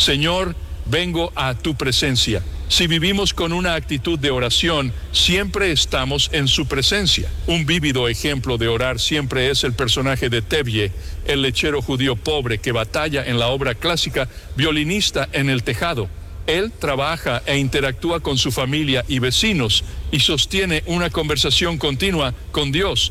Señor, vengo a tu presencia. Si vivimos con una actitud de oración, siempre estamos en su presencia. Un vívido ejemplo de orar siempre es el personaje de Tevye, el lechero judío pobre que batalla en la obra clásica Violinista en el tejado. Él trabaja e interactúa con su familia y vecinos y sostiene una conversación continua con Dios.